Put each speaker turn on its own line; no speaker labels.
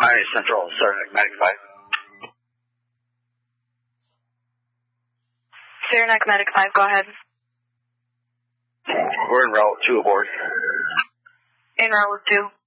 Alright, Central, Saranac Medic 5.
Saranac Medic 5, go ahead.
We're en route 2 aboard.
En route 2.